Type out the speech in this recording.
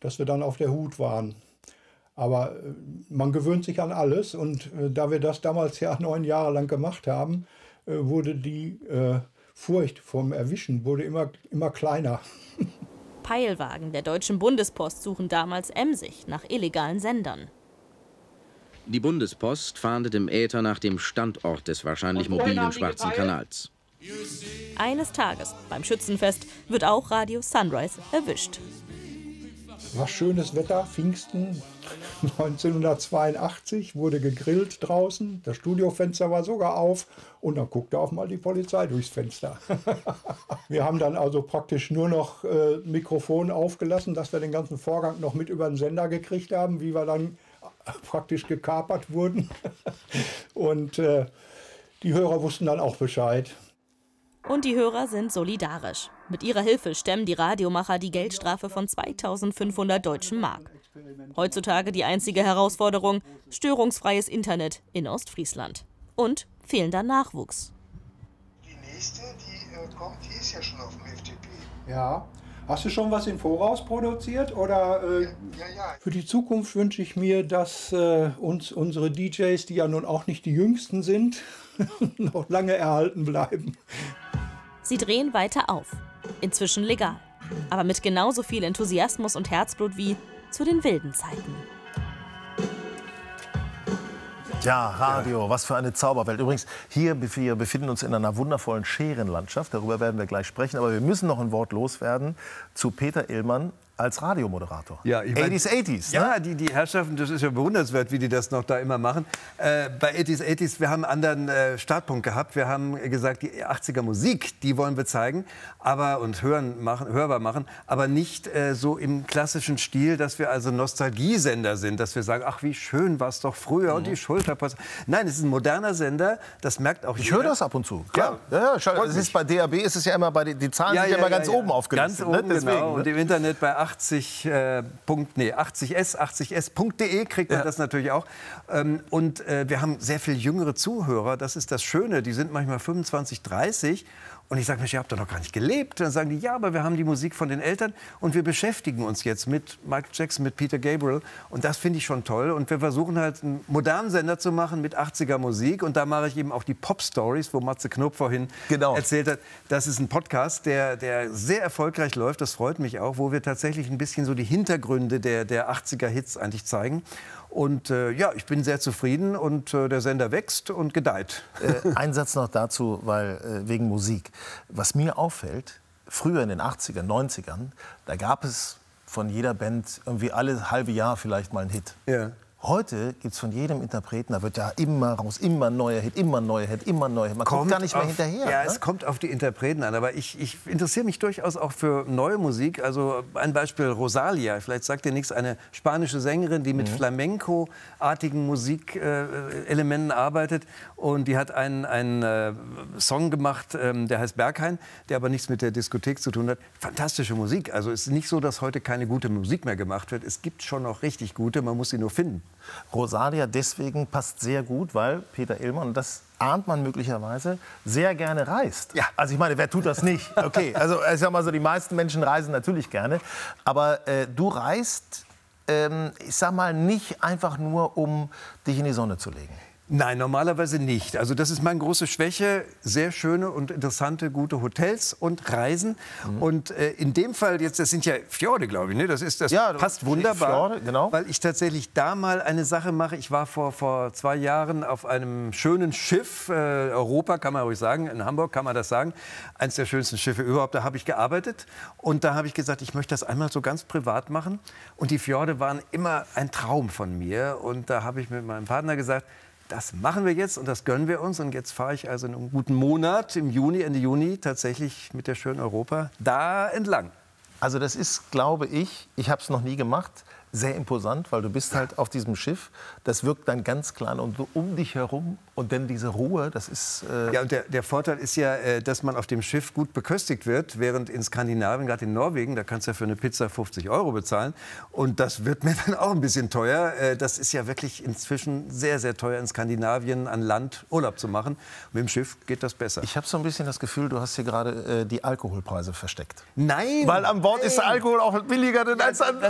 dass wir dann auf der Hut waren. Aber man gewöhnt sich an alles und da wir das damals ja 9 Jahre lang gemacht haben, wurde die Furcht vom Erwischen wurde immer kleiner. Peilwagen der Deutschen Bundespost suchen damals emsig nach illegalen Sendern. Die Bundespost fahndet im Äther nach dem Standort des wahrscheinlich mobilen Schwarzen Kanals. Eines Tages beim Schützenfest wird auch Radio Sunrise erwischt. War schönes Wetter, Pfingsten 1982, wurde gegrillt draußen, das Studiofenster war sogar auf und dann guckte auf mal die Polizei durchs Fenster. Wir haben dann also praktisch nur noch Mikrofon aufgelassen, dass wir den ganzen Vorgang noch mit über den Sender gekriegt haben, wie wir dann praktisch gekapert wurden. Und die Hörer wussten dann auch Bescheid. Und die Hörer sind solidarisch. Mit ihrer Hilfe stemmen die Radiomacher die Geldstrafe von 2.500 deutschen Mark. Heutzutage die einzige Herausforderung: störungsfreies Internet in Ostfriesland. Und fehlender Nachwuchs. Die nächste, die kommt, die ist ja schon auf dem FTP. Ja. Hast du schon was im Voraus produziert? Oder Ja. Für die Zukunft wünsche ich mir, dass uns unsere DJs, die ja nun auch nicht die jüngsten sind, noch lange erhalten bleiben. Sie drehen weiter auf. Inzwischen legal. Aber mit genauso viel Enthusiasmus und Herzblut wie zu den wilden Zeiten. Ja, Radio, was für eine Zauberwelt. Übrigens, wir befinden uns in einer wundervollen Scherenlandschaft. Darüber werden wir gleich sprechen. Aber wir müssen noch ein Wort loswerden zu Peter Illmann als Radiomoderator. Ja, ich mein, 80s, ja, ne? die Herrschaften, das ist ja bewundernswert, wie die das noch da immer machen. Bei 80s, wir haben einen anderen Startpunkt gehabt. Wir haben gesagt, die 80er Musik, die wollen wir zeigen und hörbar machen, aber nicht so im klassischen Stil, dass wir also Nostalgiesender sind, dass wir sagen, ach, wie schön war es doch früher und die Schulterpass. Nein, es ist ein moderner Sender, das merkt auch Ich jeder. höre das ab und zu. Klar. Ja, es ist bei DAB ist es ja immer die Zahlen sind ja immer ganz oben aufgelistet. Ganz oben, ne? Deswegen, genau. Und im Internet bei 80s.de kriegt man das natürlich auch. Und wir haben sehr viel jüngere Zuhörer, das ist das Schöne, die sind manchmal 25, 30. Und ich sage, Mensch, ihr habt doch noch gar nicht gelebt. Dann sagen die, ja, aber wir haben die Musik von den Eltern und wir beschäftigen uns jetzt mit Michael Jackson, mit Peter Gabriel. Und das finde ich schon toll. Und wir versuchen halt einen modernen Sender zu machen mit 80er Musik. Und da mache ich eben auch die Pop-Stories, wo Matze Knob vorhin erzählt hat. Das ist ein Podcast, der sehr erfolgreich läuft. Das freut mich auch, wo wir tatsächlich ein bisschen so die Hintergründe der 80er-Hits eigentlich zeigen. Und ja, ich bin sehr zufrieden und der Sender wächst und gedeiht. Ein Satz noch dazu, weil wegen Musik. Was mir auffällt, früher in den 80ern, 90ern, da gab es von jeder Band irgendwie alle halbe Jahr vielleicht mal einen Hit. Ja. Heute gibt es von jedem Interpreten, da wird ja immer raus, immer ein neuer Hit, immer ein neuer Hit, immer ein neuer Hit. Man kommt gar nicht mehr hinterher. Ja, ne? Es kommt auf die Interpreten an. Aber ich interessiere mich durchaus auch für neue Musik. Also ein Beispiel Rosalia, vielleicht sagt ihr nichts, eine spanische Sängerin, die mit Flamenco-artigen Musikelementen arbeitet. Und die hat einen Song gemacht, der heißt Berghain, der aber nichts mit der Diskothek zu tun hat. Fantastische Musik. Also es ist nicht so, dass heute keine gute Musik mehr gemacht wird. Es gibt schon noch richtig gute, man muss sie nur finden. Rosalia deswegen passt sehr gut, weil Peter Illmann, und das ahnt man möglicherweise, sehr gerne reist. Ja. Also ich meine, wer tut das nicht? Okay, also ich sag mal so, die meisten Menschen reisen natürlich gerne. Aber du reist, ich sag mal, nicht einfach nur, um dich in die Sonne zu legen. Nein, normalerweise nicht. Also das ist meine große Schwäche. Sehr schöne und interessante, gute Hotels und Reisen. Und in dem Fall jetzt, das sind ja Fjorde, glaube ich, ne? Das passt wunderbar, Fjorde, genau. weil ich tatsächlich da mal eine Sache mache. Ich war vor 2 Jahren auf einem schönen Schiff, Europa, kann man ruhig sagen, in Hamburg kann man das sagen, eines der schönsten Schiffe überhaupt. Da habe ich gearbeitet und da habe ich gesagt, ich möchte das einmal so ganz privat machen. Und die Fjorde waren immer ein Traum von mir. Und da habe ich mit meinem Partner gesagt, das machen wir jetzt und das gönnen wir uns. Und jetzt fahre ich also in einem guten Monat, im Juni, Ende Juni, tatsächlich mit der schönen Europa da entlang. Also das ist, glaube ich habe es noch nie gemacht, sehr imposant, weil du bist halt auf diesem Schiff. Das wirkt dann ganz klein und so um dich herum und dann diese Ruhe, das ist... Ja, und der Vorteil ist ja, dass man auf dem Schiff gut beköstigt wird, während in Skandinavien, gerade in Norwegen, da kannst du ja für eine Pizza 50 € bezahlen. Und das wird mir dann auch ein bisschen teuer. Das ist ja wirklich inzwischen sehr, sehr teuer, in Skandinavien an Land Urlaub zu machen. Mit dem Schiff geht das besser. Ich habe so ein bisschen das Gefühl, du hast hier gerade die Alkoholpreise versteckt. Nein! Weil an Bord ist der Alkohol auch billiger denn als an